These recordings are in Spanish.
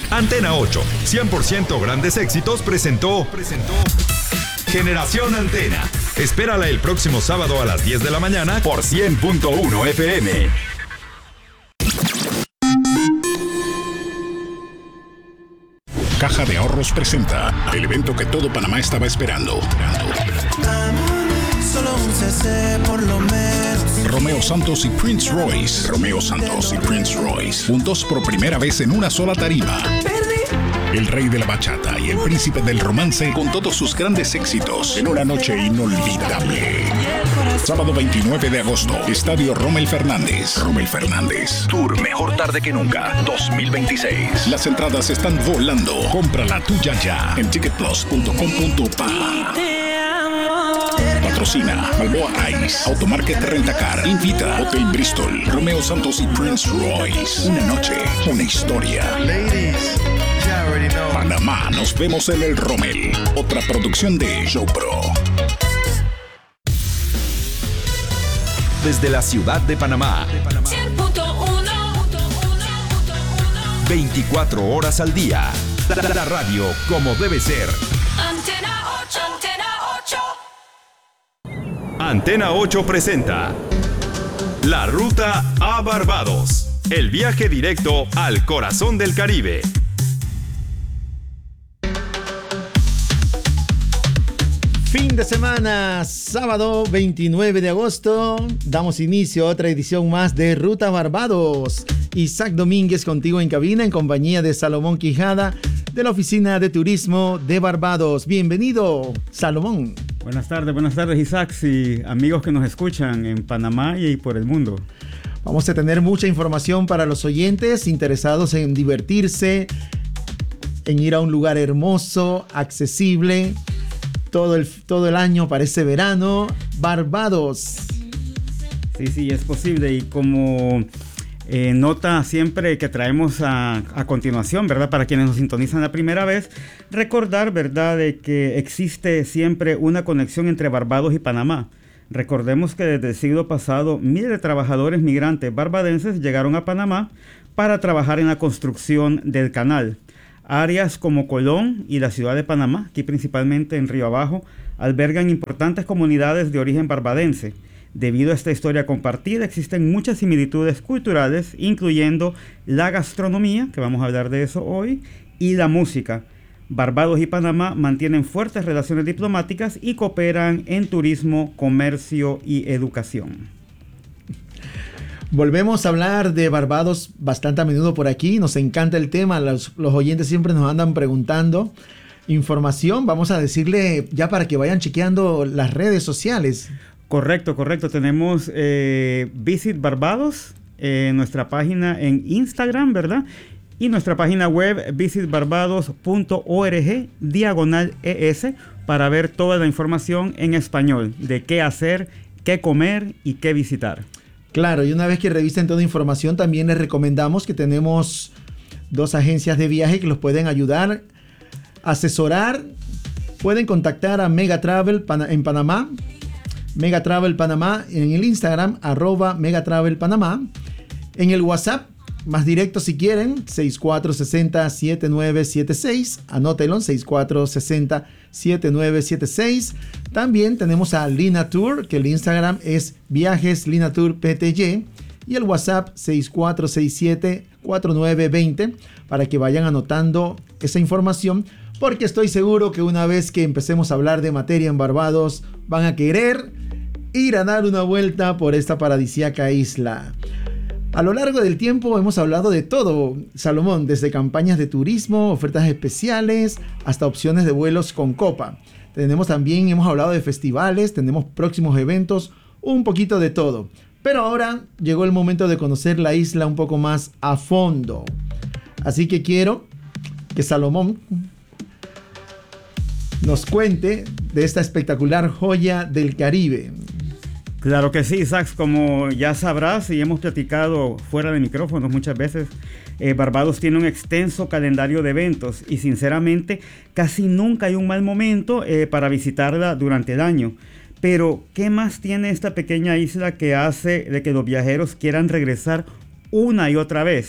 Antena 8, 100% grandes éxitos presentó Generación Antena. Espérala el próximo sábado a las 10 de la mañana por 100.1 FM. Caja de Ahorros presenta el evento que todo Panamá estaba esperando. Solo un CC por lo menos. Romeo Santos y Prince Royce. Romeo Santos y Prince Royce. Juntos por primera vez en una sola tarima. El rey de la bachata y el príncipe del romance con todos sus grandes éxitos en una noche inolvidable. Sábado 29 de agosto, Estadio Rommel Fernández. Rommel Fernández. Tour Mejor Tarde que Nunca 2026. Las entradas están volando. Compra la tuya ya en ticketplus.com.pa. Patrocina Balboa Ice, Automarket Rentacar, Invita, Hotel Bristol, Romeo Santos y Prince Royce. Una noche, una historia. Ladies, you already know. Panamá, nos vemos en el Rommel. Otra producción de Showpro. Desde la ciudad de Panamá, 24 horas al día. La radio como debe ser. Antena 8, Antena 8. Antena 8 presenta La Ruta a Barbados. El viaje directo al corazón del Caribe. Fin de semana, sábado 29 de agosto, damos inicio a otra edición más de Ruta Barbados. Isaac Domínguez contigo en cabina en compañía de Salomón Quijada de la Oficina de Turismo de Barbados. Bienvenido, Salomón. Buenas tardes Isaac y amigos que nos escuchan en Panamá y por el mundo. Vamos a tener mucha información para los oyentes interesados en divertirse, en ir a un lugar hermoso, accesible. Todo el año parece verano. Barbados. Sí, es posible. Y como nota siempre que traemos a continuación, ¿verdad? Para quienes nos sintonizan la primera vez, recordar, ¿verdad?, de que existe siempre una conexión entre Barbados y Panamá. Recordemos que desde el siglo pasado, miles de trabajadores migrantes barbadenses llegaron a Panamá para trabajar en la construcción del canal. Áreas como Colón y la ciudad de Panamá, aquí principalmente en Río Abajo, albergan importantes comunidades de origen barbadense. Debido a esta historia compartida, existen muchas similitudes culturales, incluyendo la gastronomía, que vamos a hablar de eso hoy, y la música. Barbados y Panamá mantienen fuertes relaciones diplomáticas y cooperan en turismo, comercio y educación. Volvemos a hablar de Barbados bastante a menudo por aquí. Nos encanta el tema. Los oyentes siempre nos andan preguntando información. Vamos a decirle ya para que vayan chequeando las redes sociales. Correcto. Tenemos Visit Barbados, nuestra página en Instagram, ¿verdad? Y nuestra página web visitbarbados.org/ES para ver toda la información en español de qué hacer, qué comer y qué visitar. Claro, y una vez que revisen toda información, también les recomendamos que tenemos 2 agencias de viaje que los pueden ayudar, asesorar. Pueden contactar a Megatravel en Panamá, Megatravel Panamá en el Instagram, @Megatravel-Panamá. En el WhatsApp, más directo si quieren, 6460-7976. Anótelo, 6460-7976. También tenemos a Lina Tour, que el Instagram es Viajes Lina Tour PTY. Y el WhatsApp 6467-4920 para que vayan anotando esa información. Porque estoy seguro que una vez que empecemos a hablar de materia en Barbados, van a querer ir a dar una vuelta por esta paradisíaca isla. A lo largo del tiempo hemos hablado de todo, Salomón, desde campañas de turismo, ofertas especiales, hasta opciones de vuelos con copa. Hemos hablado de festivales, tenemos próximos eventos, un poquito de todo. Pero ahora llegó el momento de conocer la isla un poco más a fondo. Así que quiero que Salomón nos cuente de esta espectacular joya del Caribe. Claro que sí, Isaac, como ya sabrás y hemos platicado fuera de micrófonos muchas veces, Barbados tiene un extenso calendario de eventos y sinceramente casi nunca hay un mal momento para visitarla durante el año. Pero, ¿qué más tiene esta pequeña isla que hace de que los viajeros quieran regresar una y otra vez?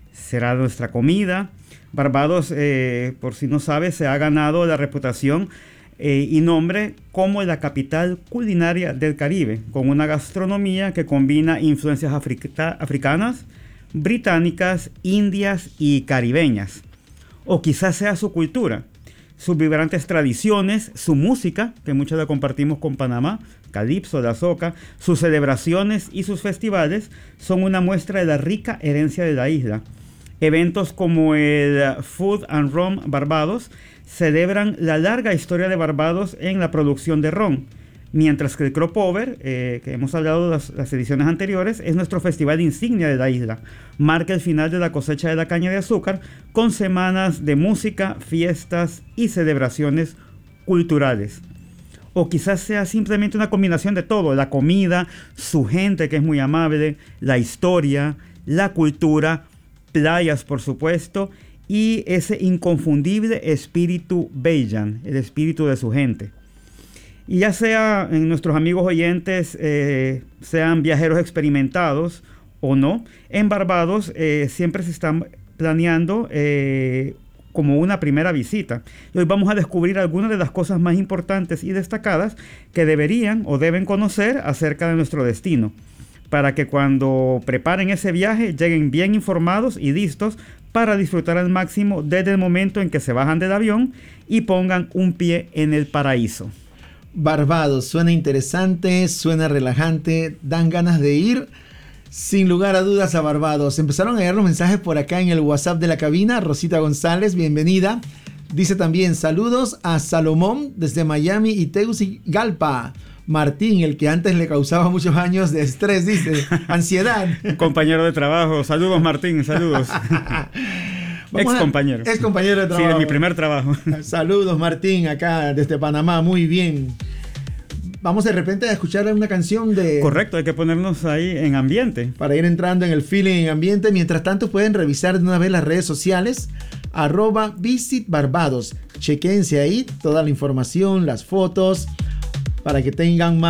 será nuestra comida. Barbados, por si no sabes, se ha ganado la reputación y nombre como la capital culinaria del Caribe, con una gastronomía que combina influencias africanas, británicas, indias y caribeñas. O quizás sea su cultura, sus vibrantes tradiciones, su música, que muchas la compartimos con Panamá, calipso, la soca, sus celebraciones y sus festivales son una muestra de la rica herencia de la isla. Eventos como el Food and Rum Barbados celebran la larga historia de Barbados en la producción de ron, mientras que el Crop Over, que hemos hablado de las ediciones anteriores, es nuestro festival insignia de la isla. Marca el final de la cosecha de la caña de azúcar con semanas de música, fiestas y celebraciones culturales. O quizás sea simplemente una combinación de todo: la comida, su gente que es muy amable, la historia, la cultura, playas por supuesto, y ese inconfundible espíritu Bajan, el espíritu de su gente. Y ya sea en nuestros amigos oyentes, sean viajeros experimentados o no, en Barbados siempre se están planeando como una primera visita. Y hoy vamos a descubrir algunas de las cosas más importantes y destacadas que deberían o deben conocer acerca de nuestro destino, para que cuando preparen ese viaje lleguen bien informados y listos para disfrutar al máximo desde el momento en que se bajan del avión y pongan un pie en el paraíso. Barbados, suena interesante, suena relajante, dan ganas de ir sin lugar a dudas a Barbados. Empezaron a llegar los mensajes por acá en el WhatsApp de la cabina. Rosita González, bienvenida. Dice también: saludos a Salomón desde Miami y Tegucigalpa. Martín, el que antes le causaba muchos años de estrés, dice, ansiedad. Compañero de trabajo. Saludos, Martín, saludos. Ex compañero de trabajo. Sí, de mi primer trabajo. Saludos, Martín, acá desde Panamá, muy bien. Vamos de repente a escuchar una canción de... Correcto, hay que ponernos ahí en ambiente. Para ir entrando en el feeling, en ambiente. Mientras tanto pueden revisar de una vez las redes sociales, @visitbarbados. Chequense ahí toda la información, las fotos, para que tengan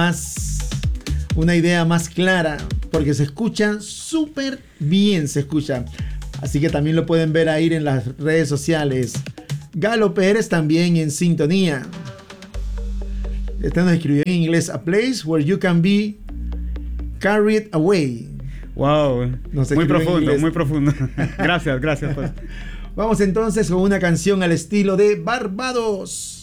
una idea más clara, porque se escucha súper bien, se escucha. Así que también lo pueden ver ahí en las redes sociales. Galo Pérez también en sintonía. Este nos escribió en inglés: a place where you can be carried away. Wow, muy profundo, muy profundo. Gracias pues. Vamos entonces con una canción al estilo de Barbados.